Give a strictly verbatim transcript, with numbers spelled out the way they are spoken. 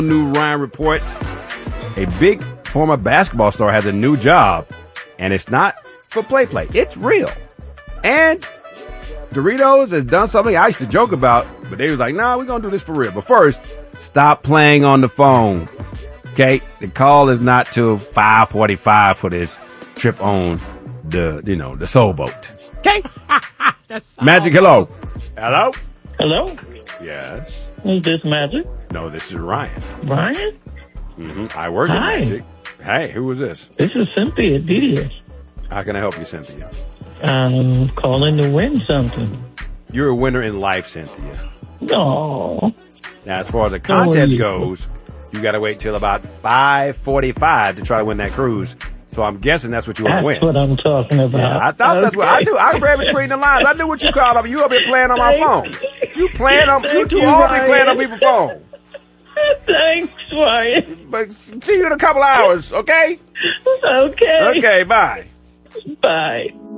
New Ryan report. A big former basketball star has a new job, and it's not for play play. It's real. And Doritos has done something I used to joke about, but they was like, nah, we're going to do this for real. But first, stop playing on the phone. Okay? The call is not till five forty-five for this trip on the, you know, the Soul Boat. Okay? That's Magic, hello. Hello? Hello? Yes. Is this Magic? No, this is Ryan. Ryan? Mm-hmm. I work Hi. at Magic. Hey, who is this? This is Cynthia D D S. How can I help you, Cynthia? I'm calling to win something. You're a winner in life, Cynthia. No. Now, as far as the How are contest you? goes, you got to wait till about five forty-five to try to win that cruise. So I'm guessing that's what you want to win. That's what I'm talking about. Yeah, I thought that's what I knew. I read between the lines. I knew what you called up. You up here playing on my phone. You playing on. You Thank two you, all be Ryan. playing on people's phone. Thanks, Ryan. But see you in a couple hours, okay? Okay. Okay, bye. Bye.